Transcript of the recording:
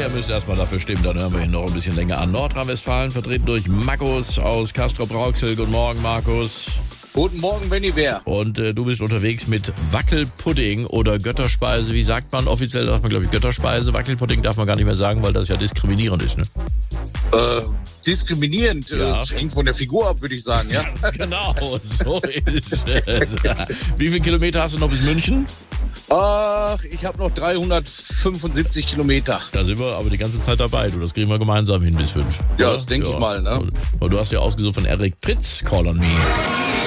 der müsste erstmal dafür stimmen, dann hören wir ihn noch ein bisschen länger an. Nordrhein-Westfalen vertreten durch Markus aus Castrop-Rauxel. Guten Morgen, Markus. Guten Morgen, Benny Bär. Und du bist unterwegs mit Wackelpudding oder Götterspeise. Wie sagt man? Offiziell darf man, glaube ich, Götterspeise. Wackelpudding darf man gar nicht mehr sagen, weil das ja diskriminierend ist, ne? Diskriminierend. Ja. Hängt von der Figur ab, würde ich sagen, ja. Ganz genau, so ist es. Wie viele Kilometer hast du noch bis München? Ach, ich habe noch 375 Kilometer. Da sind wir aber die ganze Zeit dabei. Du, das kriegen wir gemeinsam hin bis 5. Ja, das denke ich mal, ne? Und du hast ja ausgesucht von Eric Pritz, Call on Me.